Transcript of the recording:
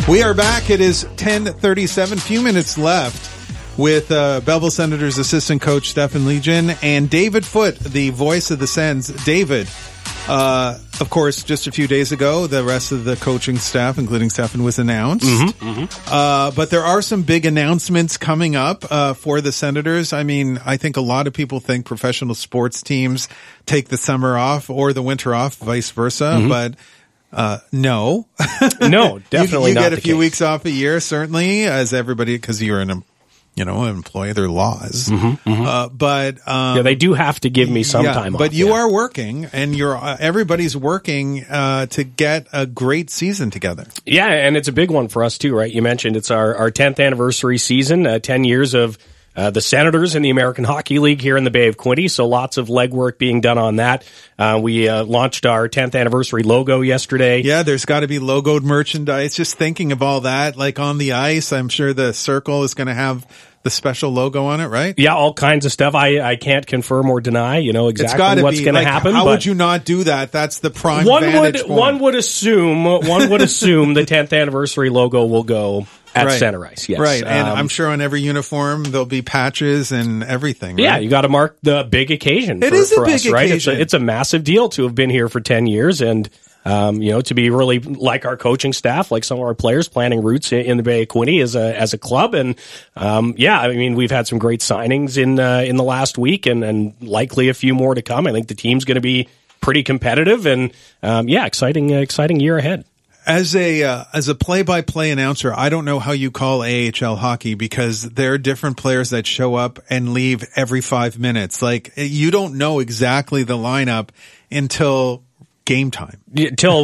We are back. It is 10:37, few minutes left with Belleville Senators assistant coach Stefan Legion and David Foote, the voice of the Sens. David, of course, just a few days ago, the rest of the coaching staff, including Stefan, was announced. But there are some big announcements coming up for the Senators. I mean, I think a lot of people think professional sports teams take the summer off or the winter off, vice versa, but no. No, definitely you not. You get a few weeks off a year, certainly, as everybody, because you're an employee, there are laws. But they do have to give me some time off. But you are working, and everybody's working to get a great season together. Yeah, and it's a big one for us too, right? You mentioned it's our 10th anniversary season, 10 years of the Senators in the American Hockey League here in the Bay of Quinte, so lots of legwork being done on that. We launched our 10th anniversary logo yesterday. Yeah, there's got to be logoed merchandise. Just thinking of all that, like on the ice, I'm sure the circle is going to have the special logo on it, right? Yeah, all kinds of stuff. I can't confirm or deny, exactly what's going to happen. How would you not do that? That's the prime vantage point. One would assume the 10th anniversary logo will go at center ice, yes. Right, and I'm sure on every uniform there'll be patches and everything, right? Yeah, you got to mark the big occasion It is a big us, right? occasion. It's a massive deal to have been here for 10 years and to be really like our coaching staff, like some of our players planting roots in the Bay of Quinte as a club. And, we've had some great signings in the last week and likely a few more to come. I think the team's going to be pretty competitive and, exciting year ahead. As a play-by-play announcer, I don't know how you call AHL hockey because there are different players that show up and leave every 5 minutes. Like, you don't know exactly the lineup until game time. Till